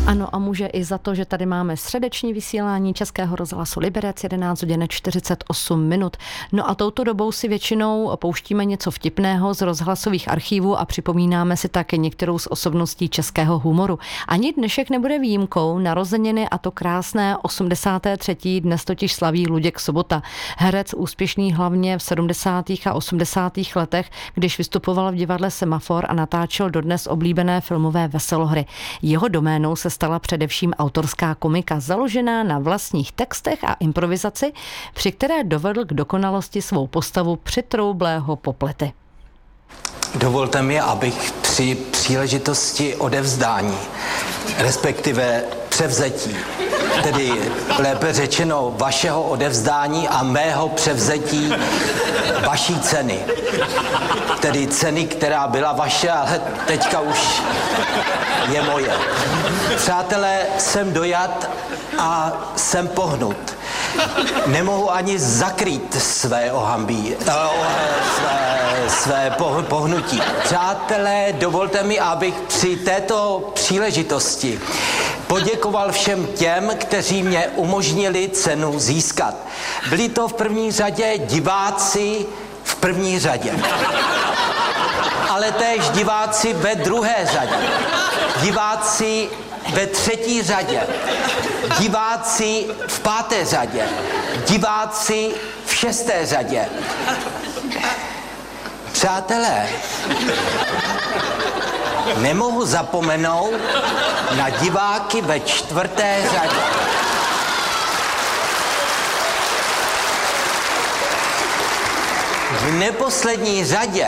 Ano, a může i za to, že tady máme středeční vysílání Českého rozhlasu Liberec 11 hodin 48 minut. No a touto dobou si většinou pouštíme něco vtipného z rozhlasových archívů a připomínáme si také některou z osobností českého humoru. Ani dnešek nebude výjimkou, narozeniny a to krásné 83. dnes totiž slaví Luděk Sobota. Herec úspěšný hlavně v 70. a 80. letech, když vystupoval v divadle Semafor a natáčel dodnes oblíbené filmové veselohry. Jeho doménou se stala především autorská komika, založená na vlastních textech a improvizaci, při které dovedl k dokonalosti svou postavu přitroublého poplety. Dovolte mi, abych při příležitosti odevzdání, respektive převzetí, tedy lépe řečeno vašeho odevzdání a mého převzetí vaší ceny. Tedy ceny, která byla vaše, ale teďka už je moje. Přátelé, jsem dojat a jsem pohnut. Nemohu ani zakrýt své ohambí, své pohnutí. Přátelé, dovolte mi, abych při této příležitosti poděkoval všem těm, kteří mě umožnili cenu získat. Byli to v první řadě diváci v první řadě, ale též diváci ve druhé řadě, diváci ve třetí řadě, diváci v páté řadě, diváci v šesté řadě. Přátelé, nemohu zapomenout na diváky ve čtvrté řadě. V neposlední řadě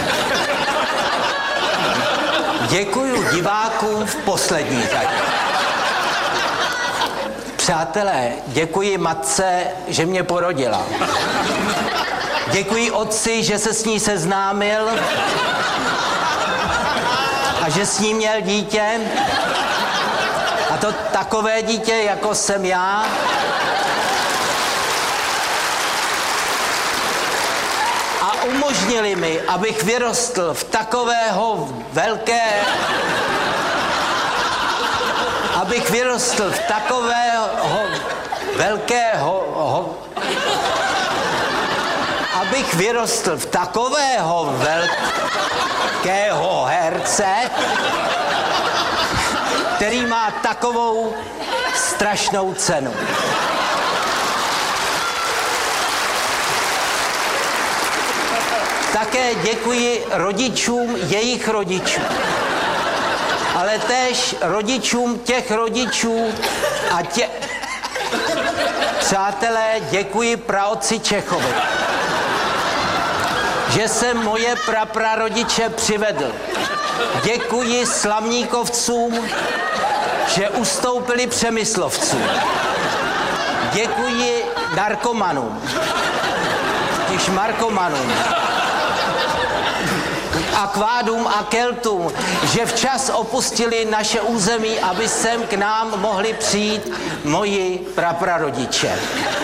děkuju divákům v poslední řadě. Přátelé, děkuji matce, že mě porodila. Děkuji otci, že se s ní seznámil a že s ní měl dítě. A to takové dítě, jako jsem já. A umožnili mi, abych vyrostl v takového velkého herce, který má takovou strašnou cenu. Také děkuji rodičům jejich rodičů, ale též rodičům těch rodičů a Přátelé, děkuji praotci Čechovi, že jsem moje praprarodiče přivedl. Děkuji Slamníkovcům, že ustoupili Přemyslovcům. Děkuji narkomanům, těž markomanům, Akvádům a Keltům, že včas opustili naše území, aby sem k nám mohli přijít moji praprarodiče.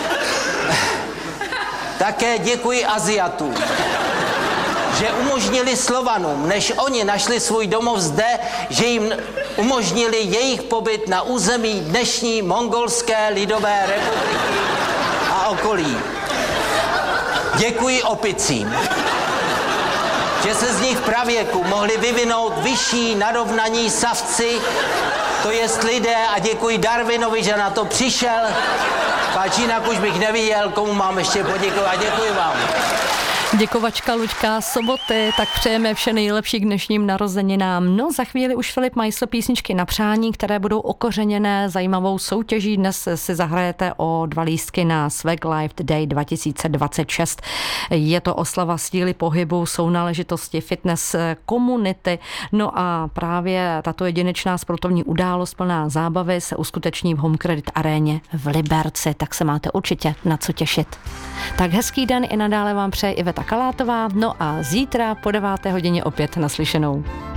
Také děkuji Aziatům, že umožnili Slovanům, než oni našli svůj domov zde, že jim umožnili jejich pobyt na území dnešní Mongolské lidové republiky a okolí. Děkuji Opicím, že se z nich v pravěku mohli vyvinout vyšší narovnaní savci, to jest lidé, a děkuji Darwinovi, že na to přišel. Páč jinak už bych neviděl, komu mám ještě poděkovat. Děkuji vám. Děkovačka Luďka Soboty, tak přejeme vše nejlepší k dnešním narozeninám. No, za chvíli už Filip Meissl písničky na přání, které budou okořeněné zajímavou soutěží. Dnes si zahrajete o 2 lístky na Swag Life Day 2026. Je to oslava síly pohybu, sounáležitosti, fitness komunity. No a právě tato jedinečná sportovní událost plná zábavy se uskuteční v Home Credit aréně v Liberci, tak se máte určitě na co těšit. Tak hezký den i nadále vám přeje Iveta Kalátová, no a zítra po 9. hodině opět naslyšenou.